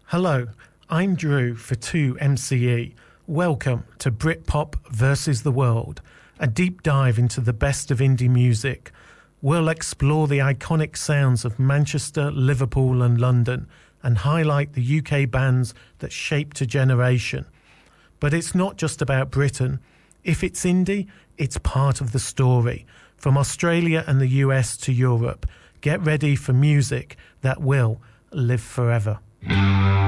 Hello, I'm Drew for 2MCE. Welcome to Britpop versus the World, a deep dive into the best of indie music. We'll explore the iconic sounds of Manchester, Liverpool and London and highlight the UK bands that shaped a generation. But it's not just about Britain. If it's indie, it's part of the story. From Australia and the US to Europe, get ready for music that will live forever.